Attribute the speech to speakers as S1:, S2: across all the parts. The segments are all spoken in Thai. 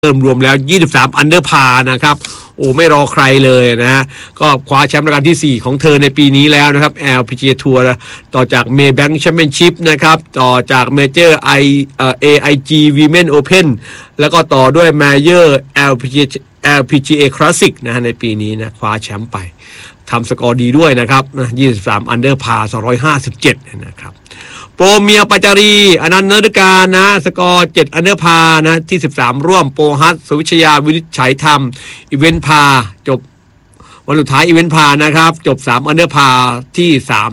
S1: เริ่มรวมแล้ว23อันเดอร์พาร์นะครับโอ้ไม่รอใครเลยนะฮะก็คว้าแชมป์รายการที่4ของเธอในปีนี้แล้วนะครับ LPGA Tour ต่อจาก Maybank Championship นะครับต่อจาก Major AIG Women Open แล้วก็ต่อด้วย Major LPGA Classic นะฮะในปีนี้นะคว้าแชมป์ไปทำสกอร์ดีด้วยนะครับ23อันเดอร์พาร์257นะครับโปรเมียปัจจารีอนันต์นฤการนะสกอร์7อันเดอร์พานะที่13ร่วมโปรฮัทสุวิชยาวินิจฉัยธรรมอีเวนต์พาจบวันสุดท้ายอีเวนต์พานะครับจบ3อันเดอร์พาที่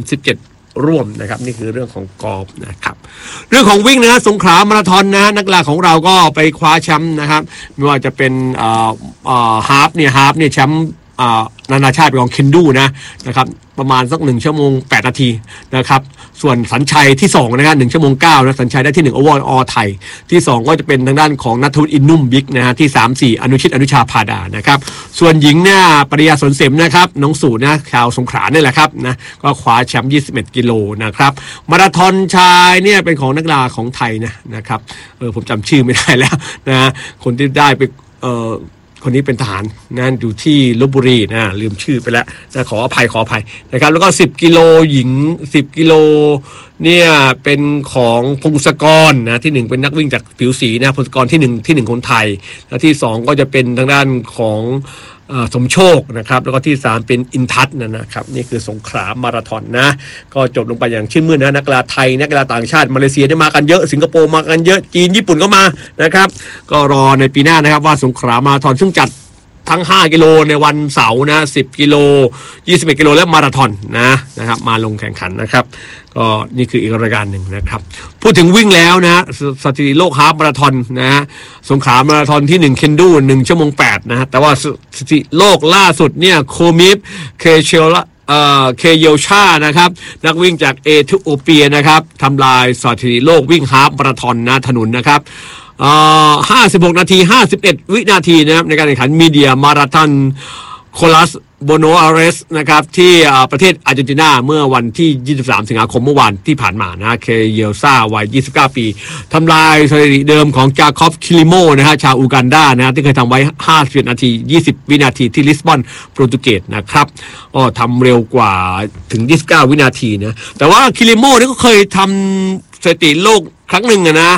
S1: 37ร่วมนะครับนี่คือเรื่องของกอล์ฟนะครับเรื่องของวิ่งนะสงขลามาราธอนนะนักกีฬาของเราก็ไปคว้าแชมป์นะครับไม่ว่าจะเป็นฮาล์ฟเนี่ยแชมป์นานาชาติของเคนดูนะครับประมาณสัก1ชั่วโมง8นาทีนะครับส่วนสัญชัยที่2นะครับ1ชั่วโมง9นะสัญชัยได้ที่1โอเวอร์ออไทยที่2ก็จะเป็นทางด้านของณัฐวุฒิอินนุ่มบิ๊กนะฮะที่3 4อนุชิตอนุชาพาดานะครับส่วนหญิงเนี่ยปริยาสนเสมนะครับน้องสู่นะชาวสงขลาเนี่ยแหละครับนะก็คว้าแชมป์21กิโลนะครับมาราธอนชายเนี่ยเป็นของนักกีฬาของไทยนะครับผมจำชื่อไม่ได้แล้วนะคนที่ได้ไปคนนี้เป็นทหารนะอยู่ที่ลพบุรีนะลืมชื่อไปแล้วนะขออภัยนะครับแล้วก็10กิโลหญิง10กิโลเนี่ยเป็นของพงศกรนะที่1เป็นนักวิ่งจากผิวสีนะพงศกรที่1คนไทยแล้วที่2ก็จะเป็นทางด้านของสมโชคนะครับแล้วก็ที่3เป็นอินทัศน์นะครับนี่คือสงขลามาราธอนนะก็จบลงไปอย่างชื่นมื่นนะนักกีฬาไทยนักกีฬาต่างชาติมาเลเซียได้มากันเยอะสิงคโปร์มากันเยอะจีนญี่ปุ่นก็มานะครับก็รอในปีหน้านะครับว่าสงขลามาราธอนซึ่งจัดทั้ง5กิโลในวันเสาร์นะ10กิโล21กิโลและมาราธอนนะครับมาลงแข่งขันนะครับก็นี่คืออีกรายการหนึ่งนะครับพูดถึงวิ่งแล้วนะสถิติโลกฮาล์ฟมาราธอนนะฮะสงขลามาราธอนที่1เคนดู1ชั่วโมง8นะฮะแต่ว่าสถิติโลกล่าสุดเนี่ยโคมิฟเคเยลชานะครับนักวิ่งจากเอธิโอเปียนะครับทำลายสถิติโลกวิ่งฮาล์ฟมาราธอนนะถนนนะครับ56นาที51วินาทีนะครับในการแข่งขันมีเดียมาราธอนโคลัสโบโนอาเรสนะครับที่ประเทศอาร์เจนตินาเมื่อวันที่23สิงหาคมเมื่อวานที่ผ่านมานะเคเยลซาวัย29ปีทำลายสถิติเดิมของจาคอบคิลิโมนะฮะชาวอูกันดานะที่เคยทำไว้51นาที20วินาทีที่ลิสบอนโปรตุเกสนะครับก็ทำเร็วกว่าถึง29วินาทีนะแต่ว่าคิลิโมนี่ก็เคยทำสถิติโลกครั้งหนึ่งนะ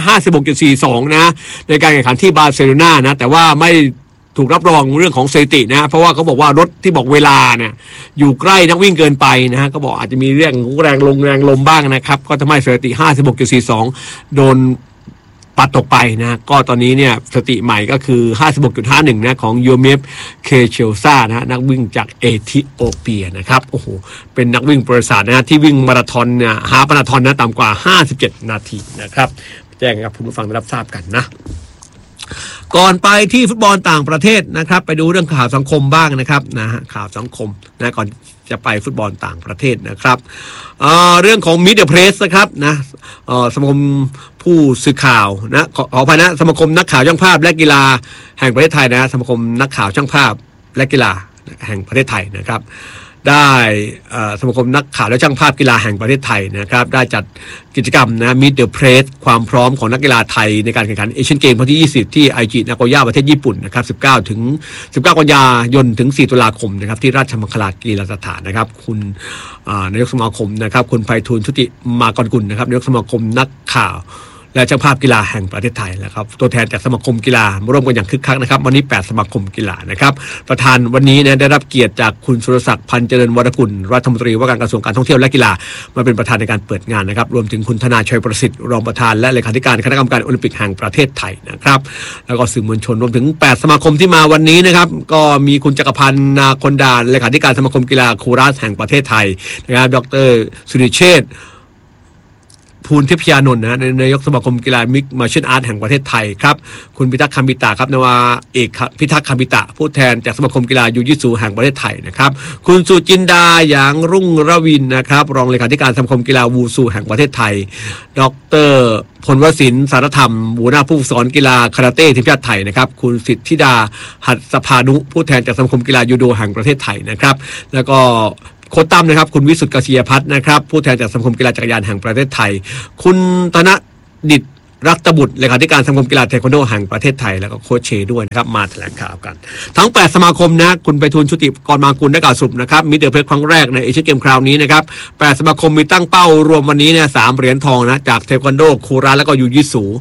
S1: 56.42 นะในการแข่งขันที่บาร์เซโลนานะแต่ว่าไม่ถูกรับรองเรื่องของสถิตินะเพราะว่าเขาบอกว่ารถที่บอกเวลาเนี่ยอยู่ใกล้นักวิ่งเกินไปนะฮะก็บอกอาจจะมีเรื่องแรงลมบ้างนะครับก็ทำให้สถิติ 56.42 โดนปัดตกไปนะก็ตอนนี้เนี่ยสถิติใหม่ก็คือ 56.51 นะของโยเมฟเคเชลซานะนักวิ่งจากเอธิโอเปียนะครับโอ้โหเป็นนักวิ่งประวัติศาสตร์นะที่วิ่งมาราธอนเนี่ยฮาล์ฟมาราธอนนะต่ำกว่า57นาทีนะครับแจ้งกับผู้ฟังได้รับทราบกันนะก่อนไปที่ฟุตบอลต่างประเทศนะครับไปดูเรื่องข่าวสังคมบ้างนะครับนะฮะข่าวสังคมนะก่อนจะไปฟุตบอลต่างประเทศนะครับเรื่องของมิดเดิลเพรสนะครับนะสมาคมผู้สื่อข่าวนะขออภัยนะสมาคมนักข่าวช่างภาพและกีฬาแห่งประเทศไทยนะสมาคมนักข่าวช่างภาพและกีฬาแห่งประเทศไทยนะครับได้สมาคมนักข่าวและช่างภาพกีฬาแห่งประเทศไทยนะครับได้จัดกิจกรรมนะมิดเดิลเพรสความพร้อมของนักกีฬาไทยในการแข่งขันเอเชียนเกมส์วันที่20ที่ไอจินาโกย่าประเทศญี่ปุ่นนะครับ19 กันยายนถึง4ตุลาคมนะครับที่ราชมังคลากีฬาสถานนะครับคุณนายกสมาคมนะครับคุณไพฑูรย์ชุติมากรกุลนะครับนายกสมาคมนักข่าวและช่างภาพกีฬาแห่งประเทศไทยนะครับตัวแทนจากสมาคมกีฬาร่วมกันอย่างคึกคักนะครับวันนี้8สมาคมกีฬานะครับประธานวันนี้ได้รับเกียรติจากคุณสุรศักดิ์พันเจริญวรกุลรัฐมนตรีว่าการกระทรวงการท่องเที่ยวและกีฬามาเป็นประธานในการเปิดงานนะครับรวมถึงคุณธนาชัยประสิทธิ์รองประธานและเลขาธิการคณะกรรมการโอลิมปิกแห่งประเทศไทยนะครับแล้วก็สื่อมวลชนรวมถึง8สมาคมที่มาวันนี้นะครับก็มีคุณจักรพันธ์นาคนดาเลขาธิการสมาคมกีฬาโคราชแห่งประเทศไทยนะครับดร.สุริเชษฐ์ภูลทิพยานนท์นะนายกสมาคมกีฬามิกมาร์เชียลอาร์ตแห่งประเทศไทยครับคุณพิทักษ์คำปิตะครับนาวาเอกพิทักษ์คำปิตะผู้แทนจากสมาคมกีฬายูยิสูแห่งประเทศไทยนะครับคุณสุจินดาหยางรุ่งระวินนะครับรองเลขาธิการสมาคมกีฬาวูซูแห่งประเทศไทยดร.พลวสินสารธรรมหัวหน้าผู้ฝึกสอนกีฬาคาราเต้ทีมชาติไทยนะครับคุณสิทธิดาหัตถพานุผู้แทนจากสมาคมกีฬายูโดแห่งประเทศไทยนะครับแล้วก็โค้ชตั้มนะครับคุณวิสุทธิ์กษียพัฒน์นะครับผู้แทนจากสมาคมกีฬาจักรยานแห่งประเทศไทยคุณธนดิษฐ์รัตบุตรเลขาธิการสมาคมกีฬาเทควันโดแห่งประเทศไทยแล้วก็โค้ชเชด้วยนะครับมาแถลงข่าวกันทั้ง8สมาคมนะคุณไพฑูรย์ชุติกรมากุลได้กล่าวสรุปนะครับมิสเตอร์เพชรครั้งแรกในเอเชียนเกมคราวนี้นะครับ8สมาคมมีตั้งเป้ารวมวันนี้เนี่ย3เหรียญทองนะจากเทควันโดคูราแล้วก็ยูยิสู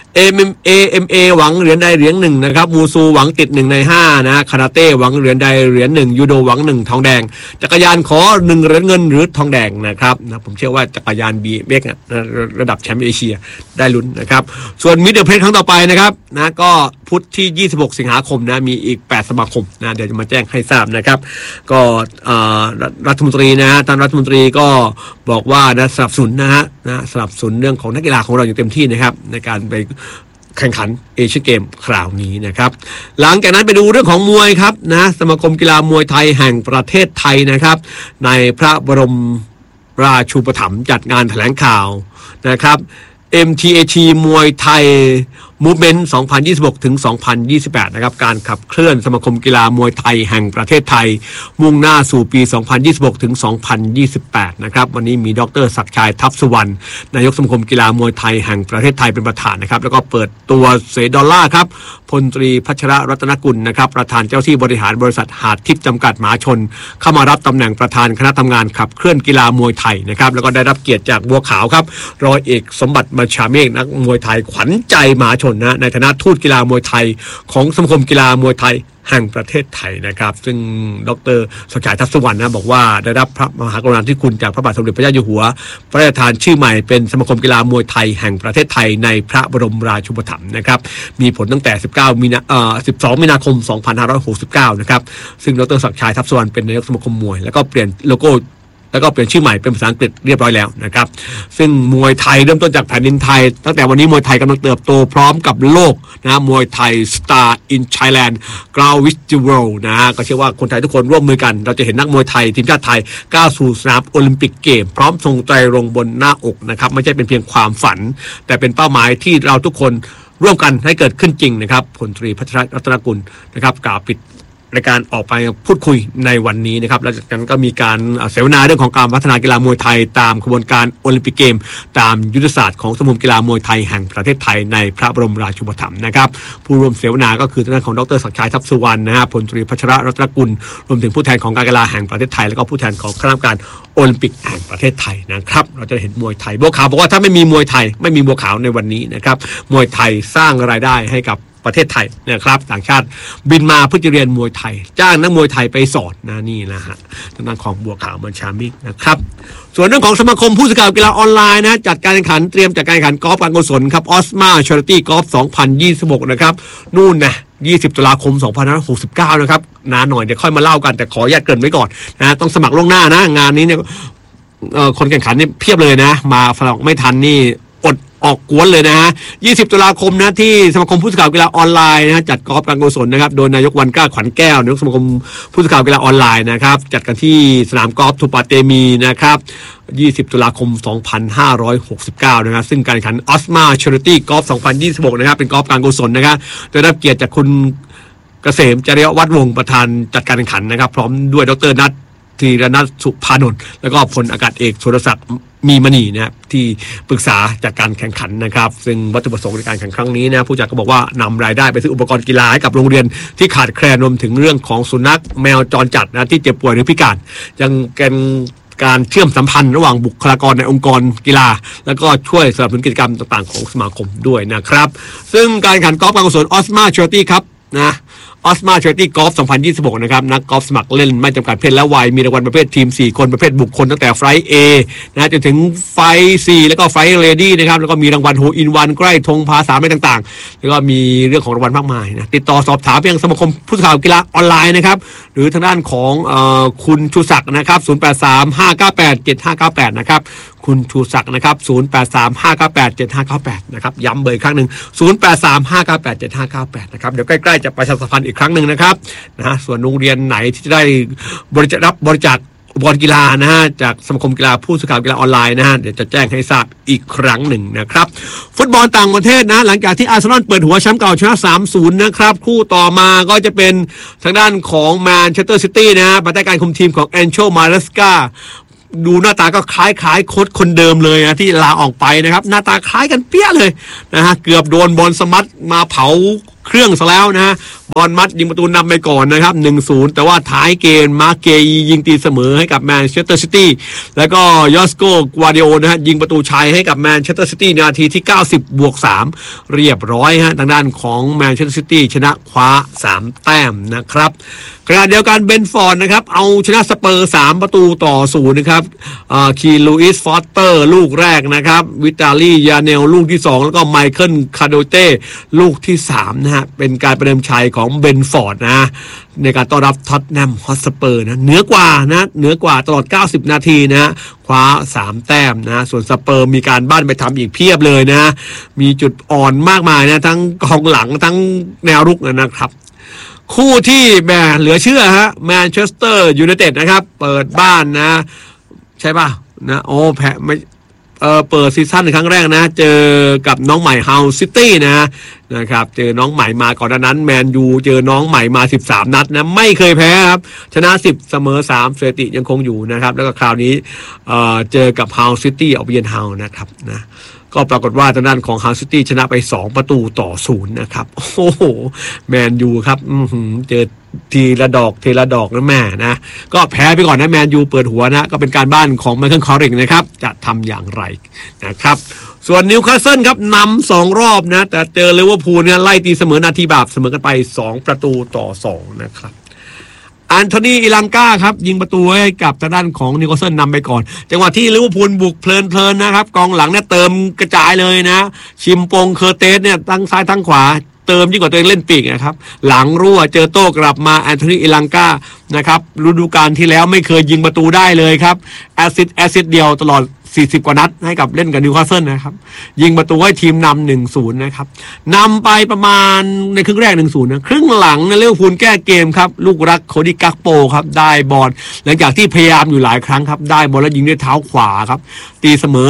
S1: AMA หวังเหรียญใดเหรียญหนึ่งนะครับมูซูหวังติด1ใน5นะคาราเต้หวังเหรียญใดเหรียญ1ยูโดหวัง1ทองแดงจักรยานขอ1เหรียญเงินหรือทองแดงนะครับนะผมเชื่อว่าจักรยาน BMX ระดับแชมป์เอเชียได้ลุ้นนะครับส่วนมิดเดิลเพลทครั้งต่อไปนะครับนะก็พุธที่26สิงหาคมนะมีอีก8สมาคมนะเดี๋ยวจะมาแจ้งให้ทราบนะครับก็รัฐมนตรีนะท่านรัฐมนตรีก็บอกว่านะสนับสนุนนะสนับสนุนเรื่องของนักกีฬาของเราอย่างเต็มที่นะครับในการไปแข่งขันเอเชียนเกมคราวนี้นะครับหลังจากนั้นไปดูเรื่องของมวยครับนะสมาคมกีฬามวยไทยแห่งประเทศไทยนะครับในพระบรมราชูปถัมภ์จัดงานแถลงข่าวนะครับ MTAT มวยไทยMovement 2026 ถึง 2028 นะครับการขับเคลื่อนสมาคมกีฬามวยไทยแห่งประเทศไทยมุ่งหน้าสู่ปี 2026 ถึง 2028 นะครับวันนี้มีดร.ศักดิ์ชัยทัพสุวรรณนายกสมาคมกีฬามวยไทยแห่งประเทศไทยเป็นประธานนะครับแล้วก็เปิดตัวเสดอลลาร์ครับพลตรีพัชรรัตนกุลนะครับประธานเจ้าที่บริหารบริษัทหาดทิพย์จำกัดมหาชนเข้ามารับตำแหน่งประธานคณะทำงานขับเคลื่อนกีฬามวยไทยนะครับแล้วก็ได้รับเกียรติจากบัวขาวครับร้อยเอกสมบัติบัญชาเมฆนักมวยไทยขวัญใจมหาชนนะในฐานะทูตกีฬามวยไทยของสมาคมกีฬามวยไทยแห่งประเทศไทยนะครับซึ่งดร.ศักดิ์ชัยทัพสุวรรณนะบอกว่าได้รับพระมหากรุณาธิคุณจากพระบาทสมเด็จพระเจ้าอยู่หัวพระราชทานชื่อใหม่เป็นสมาคมกีฬามวยไทยแห่งประเทศไทยในพระบรมราชูปถัมภ์นะครับมีผลตั้งแต่12 มีนาคม 2569 นะครับซึ่งดร.ศักดิ์ชัยทัพสุวรรณเป็นนายกสมาคมมวยแล้วก็เปลี่ยนโลโก้แล้วก็เปลี่ยนชื่อใหม่เป็นภาษาอังกฤษเรียบร้อยแล้วนะครับซึ่งมวยไทยเริ่มต้นจากแผ่นดินไทยตั้งแต่วันนี้มวยไทยกำลังเติบโตพร้อมกับโลกนะมวยไทย Star in Thailand Ground with the World นะก็เชื่อว่าคนไทยทุกคนร่วมมือกันเราจะเห็นนักมวยไทยทีมชาติไทยก้าวสู่สนามโอลิมปิกเกมพร้อมทรงไตรรงค์บนหน้าอกนะครับไม่ใช่เป็นเพียงความฝันแต่เป็นเป้าหมายที่เราทุกคนร่วมกันให้เกิดขึ้นจริงนะครับพลตรีพัชรรัตนกุลนะครับกล่าวปิดในการออกไปพูดคุยในวันนี้นะครับแล้วจากนั้นก็มีการเสวนาเรื่องของการพัฒนากีฬามวยไทยตามกระบวนการโอลิมปิกเกมตามยุทธศาสตร์ของสมาคมกีฬามวยไทยแห่งประเทศไทยในพระบรมราชูปถัมภ์นะครับผู้ร่วมเสวนาก็คือทางด้านของดร.ศักดิ์ชัยทัพสุวรรณนะฮะพลตรีพัชรรัตนกุลรวมถึงผู้แทนของการกีฬาแห่งประเทศไทยแล้วก็ผู้แทนของคณะกรรมการโอลิมปิกแห่งประเทศไทยนะครับเราจะเห็นมวยไทยบัวขาวบอกว่าถ้าไม่มีมวยไทยไม่มีบัวขาวในวันนี้นะครับมวยไทยสร้างรายได้ให้กับประเทศไทยนะครับต่างชาติบินมาเพื่อจะเรียนมวยไทยจ้างนักมวยไทยไปสอนนะนี่นะฮะทางด้านของบัวขาวบัญชามิกนะครับส่วนเรื่องของสมาคมผู้สื่อข่าวกีฬาออนไลน์นะจัดการแข่งขันเตรียมจัดการแข่งขันกอล์ฟการกุศลครับออสมาชาริตี้กอล์ฟ2026นะครับนู่นนะ20 ตุลาคม 2569นะครับนานหน่อยเดี๋ยวค่อยมาเล่ากันแต่ขออนุญาตเกริ่นไว้ก่อนนะต้องสมัครล่วงหน้านะงานนี้เนี่ยคนแข่งขันนี่เพียบเลยนะมาสมัครไม่ทันนี่อดออกกวนเลยนะฮะ20 ตุลาคมนะที่สมาคมผู้สื่อข่าวกีฬาออนไลน์นะจัดกอล์ฟการกุศลนะครับโดยนายกวันกล้าขวัญแก้วนายกสมาคมผู้สื่อข่าวกีฬาออนไลน์นะครับจัดกันที่สนามกอล์ฟทูปาเตมีนะครับ20 ตุลาคม 2569นะครับซึ่งการแข่งขันออสมาชาริตี้กอล์ฟ2026นะครับเป็นกอล์ฟการกุศลนะครับโดยได้รับเกียรติจากคุณเกษมจริยวัฒน์วงศ์ประธานจัดการแข่งขันนะครับพร้อมด้วยดร.นัทธีรนัทสุภานนท์แล้วก็พลอากาศเอกสุรศักดิ์มีมณีนะครับที่ปรึกษาจากการแข่งขันนะครับซึ่งวัตถุประสงค์ในการแข่งครั้งนี้นะผู้จัดก็บอกว่านำรายได้ไปซื้ออุปกรณ์กีฬาให้กับโรงเรียนที่ขาดแคลนรวมถึงเรื่องของสุนัขแมวจรจัดนะที่เจ็บป่วยหรือพิการยังเป็นการเชื่อมสัมพันธ์ระหว่างบุคลากรในองค์กรกีฬาแล้วก็ช่วยสนับสนุนกิจกรรมต่างๆของสมาคมด้วยนะครับซึ่งการแข่งขันกอล์ฟการกุศลออสมาชาริตี้ครับนะออสมาชาริตี้กอล์ฟ2026นะครับนักกอล์ฟสมัครเล่นไม่จำกัดเพศและวัยมีรางวัลประเภททีม4คนประเภทบุคคลตั้งแต่ไฟล์ A นะจนถึงไฟล์ C แล้วก็ไฟล์เลดี้นะครับแล้วก็มีรางวัลโฮอินวันใกล้ธงพาสามอะไรต่างๆแล้วก็มีเรื่องของรางวัลมากมายนะติดต่อสอบถามไปยังสมาคมผู้สื่อข่าวกีฬาออนไลน์นะครับหรือทางด้านของคุณชูศักดิ์นะครับ0835987598นะครับคุณชูศักดิ์นะครับ0835987598นะครับย้ำเบอร์อีกครั้งหนึ่ง0835987598นะครับเดี๋ยวใกล้ๆจะประชาสัมพันธ์อีกครั้งหนึ่งนะครับนะส่วนโรงเรียนไหนที่จะได้รับบริจาคอุปกรณ์กีฬานะฮะจากสมาคมกีฬาผู้สื่อข่าวกีฬาออนไลน์นะฮะเดี๋ยวจะแจ้งให้ทราบอีกครั้งหนึ่งนะครับฟุตบอลต่างประเทศนะหลังจากที่อาร์เซนอลเปิดหัวแชมป์เก่าชนะ 3-0 นะครับคู่ต่อมาก็จะเป็นทางด้านของแมนเชสเตอร์ซิตี้นะฮะภายใต้การคุมทีมของแอนโชมาเลสกาดูหน้าตาก็คล้ายโค้ชคนเดิมเลยนะที่ลาออกไปนะครับหน้าตาคล้ายกันเปี้ยเลยนะฮะเกือบโดนบอลสมัตมาเผาเครื่องซะแล้วนะฮะบอลมัดยิงประตูนำไปก่อนนะครับ 1-0 แต่ว่าท้ายเกมมาเกย์ยิงตีเสมอให้กับแมนเชสเตอร์ซิตี้แล้วก็ยอสโกกวาดิโอนะฮะยิงประตูชัยให้กับแมนเชสเตอร์ซิตี้นาทีที่90+3เรียบร้อยฮะทางด้านของแมนเชสเตอร์ซิตี้ชนะคว้า3แต้มนะครับขณะเดียวกันเบนฟอร์ดนะครับเอาชนะสเปอร์3-0นะครับคีลูอิสฟอสเตอร์ลูกแรกนะครับวิตาลียาเนลลูกที่2แล้วก็ไมเคิลคาโดเต้ลูกที่3นะฮะเป็นการประเดิมชัยของเบนฟอร์ดนะในการต้อนรับท็อตแนมฮอตสเปอร์นะเหนือกว่าตลอด90นาทีนะคว้า3แต้มนะส่วนสเปอร์มีการบ้านไปทำอีกเพียบเลยนะมีจุดอ่อนมากมายนะทั้งกองหลังทั้งแนวรุกนะครับคู่ที่แหมเหลือเชื่อฮะแมนเชสเตอร์ยูไนเต็ดนะครับเปิดบ้านนะใช่ป่ะนะโอ้แพ้ไม่เปิดซีซั่นครั้งแรกนะเจอกับน้องใหม่เฮาซิตี้นะครับเจอน้องใหม่มาก่อนหน้านั้นแมนยูเจอน้องใหม่มา13นัดนะไม่เคยแพ้ครับชนะ10เสมอ3สถิติยังคงอยู่นะครับแล้วก็คราวนี้เจอกับเฮาซิตี้เอาเบียนเฮานะครับนะก็ปรากฏว่าทางด้านของฮาร์ซิตี้ชนะไป2-0นะครับโอ้โหแมนยูครับเจอทีละดอกนะแม่นะก็แพ้ไปก่อนนะแมนยูเปิดหัวนะก็เป็นการบ้านของไมเคิลคอริกนะครับจะทำอย่างไรนะครับส่วนนิวคาสเซิลครับนำ2รอบนะแต่เจอลิเวอร์พูลเนี่ยไล่ตีเสมอนาทีบาปเสมอกันไป2-2นะครับอันโทนีอิลังกาครับยิงประตูให้กับทางด้านของนิวคาสเซิลนำไปก่อนจังหวะที่ลิเวอร์พูลบุกเพลินนะครับกองหลังเนี่ยเติมกระจายเลยนะชิมปงเคอร์เตสเนี่ยทั้งซ้ายทั้งขวาเติมยิ่งกว่าตัวเองเล่นปีกนะครับหลังรั่วเจอโต้กลับมาอันโทนีอิลังกานะครับฤดูกาลที่แล้วไม่เคยยิงประตูได้เลยครับแอซิดเดียวตลอด40กว่านัดให้กับเล่นกับนิวคาสเซิลนะครับยิงประตูให้ทีมนำ 1-0 นะครับนำไปประมาณในครึ่งแรก 1-0 นะครึ่งหลังลิเวอร์พูลแก้เกมครับลูกรักโคดี้กักโปครับได้บอลหลังจากที่พยายามอยู่หลายครั้งครับได้บอลแล้วยิงด้วยเท้าขวาครับตีเสมอ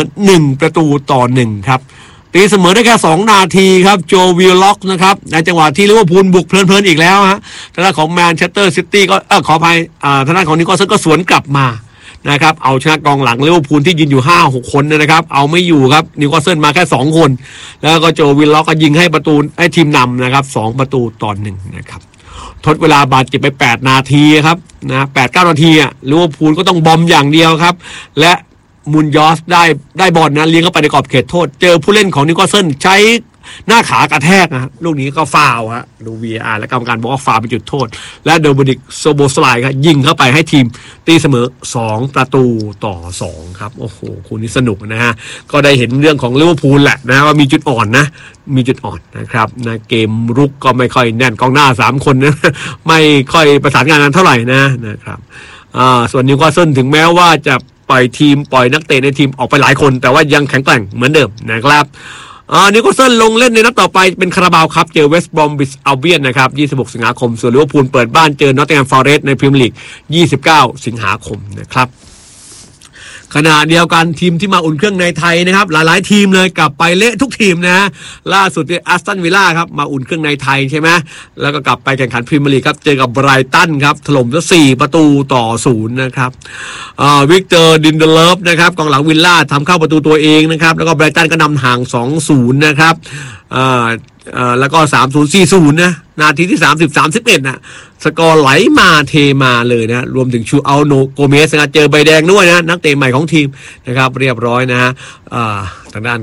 S1: 1-1ครับตีเสมอได้แค่2นาทีครับโจวิลล็อกนะครับในจังหวะที่ลิเวอร์พูลบุกเพลินอีกแล้วฮะทางด้านของแมนเชสเตอร์ซิตี้ก็ขออภัยทางด้านของนิวคาสเซิลก็สวนกลับมานะครับเอาชนะกองหลังลิเวอร์พูลที่ยืนอยู่ 5-6 คนนะครับเอาไม่อยู่ครับนิวคาสเซิลมาแค่2คนแล้วก็โจวิลล็อกก็ยิงให้ประตูให้ทีมนำนะครับ2-1นะครับทดเวลาบาดเจ็บไป8นาทีครับนะ 8-9 นาทีลิเวอร์พูลก็ต้องบอมอย่างเดียวครับและมุนยอสได้บอลนะเลี้ยงเข้าไปในกรอบเขตโทษเจอผู้เล่นของนิวคาสเซิลใช้หน้าขากระแทกนะลูกนี้ก็ฟาวฮะดู VAR และกรรมการบอกว่าฟาวเป็นจุดโทษและโดมินิกโซโบสไลครับยิงเข้าไปให้ทีมตีเสมอ2-2ครับโอ้โหคู่นี้สนุกนะฮะก็ได้เห็นเรื่องของลิเวอร์พูลแหละนะว่ามีจุดอ่อนนะครับนะเกมรุกก็ไม่ค่อยแน่นกองหน้า3คนนะไม่ค่อยประสานงานกันเท่าไหร่นะครับส่วนนิวคาสเซิลถึงแม้ว่าจะปล่อยนักเตะในทีมออกไปหลายคนแต่ว่ายังแข็งแกร่งเหมือนเดิมนะครับนิวคาสเซิลลงเล่นในนัดต่อไปเป็นคาราบาวครับเจอเวสต์บรอมวิชอัลเบียนนะครับ26สิงหาคมส่วนลิเวอร์พูลเปิดบ้านเจอนอตติงแฮมฟอเรสต์ในพรีเมียร์ลีก29สิงหาคมนะครับขณะเดียวกันทีมที่มาอุ่นเครื่องในไทยนะครับหลายๆทีมเลยกลับไปเละทุกทีมนะล่าสุดแอสตันวิลล่าครับมาอุ่นเครื่องในไทยใช่ไหมแล้วก็กลับไปแข่งขันพรีเมียร์ลีกครับเจอกับไบรตันครับถล่มซะ4-0นะครับวิกเตอร์ดินเดเลฟนะครับกองหลังวิลล่าทำเข้าประตูตัวเองนะครับแล้วก็ไบรตันก็นำห่าง 2-0 นะครับแล้วก็ 3-0 4-0 นะนาทีที่30-31นะสกอร์ไหลมาเทมาเลยนะรวมถึงชูอัลโนโกเมสนะเจอใบแดงด้วยนะนักเตะใหม่ของทีมนะครับเรียบร้อยนะฮะทางด้าน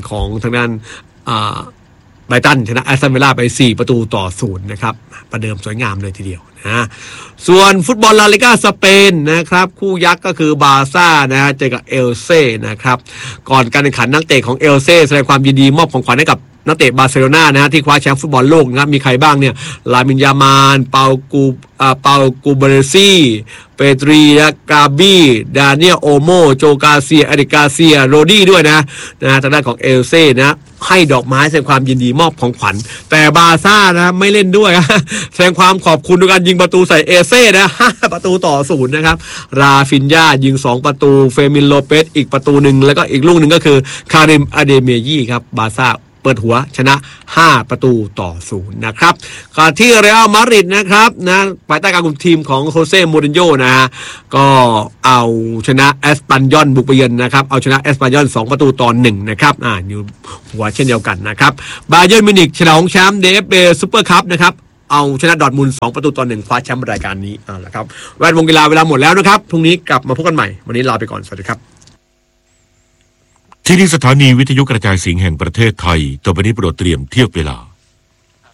S1: ไบรตันชนะแอสตันวิลล่าไป4-0นะครับประเดิมสวยงามเลยทีเดียวนะส่วนฟุตบอลลาลิก้าสเปนนะครับคู่ยักษ์ก็คือบาร์ซ่านะฮะเจอกับเอลเซ่นะครับก่อนการแข่งขันนักเตะของเอลเซ่แสดงความยินดีมอบของขวัญให้กับนักเตะบาร์เซโลนานะฮะที่คว้าแชมป์ฟุตบอลโลกนะครับมีใครบ้างเนี่ยลามินยามานเปากูเบเรซี่เปตรีนะกาบี้ดาเนียลโอโมโจกาเซียอริกาเซียโรดี้ด้วยนะทางด้านของเอลเซ่นะให้ดอกไม้แสดงความยินดีมอบของขวัญแต่บาร์ซ่านะไม่เล่นด้วยแสดงความขอบคุณด้วยการยิงประตูใส่เอลเซ่นะ5-0นะครับราฟินญายิง2ประตูเฟมินโลเปสอีกประตูนึงแล้วก็อีกลูกนึงก็คือคาริมอเดเมยี่ครับบาร์ซ่าเปิดหัวชนะ5-0นะครับก่อนที่เรอัลมาดริดนะครับนะภายใต้การคุมทีมของโคเซ่มูรินโญ่นะฮะก็เอาชนะเอสปันยอลบุกไปเยือนนะครับเอาชนะเอสปันยอล2-1นะครับอยู่หัวเช่นเดียวกันนะครับบาเยิร์นมิวนิกฉลองแชมป์ DFB ซุปเปอร์คัพนะครับเอาชนะดอร์ทมุนด์2-1คว้าแชมป์รายการนี้ละครับแวดวงกีฬาเวลาหมดแล้วนะครับพรุ่งนี้กลับมาพบกันใหม่วันนี้ลาไปก่อนสวัสดีครับ
S2: ที่นี่สถานีวิทยุกระจายเสียงแห่งประเทศไทยต่อไปนี้โปรดเตรียมเทียบเวลา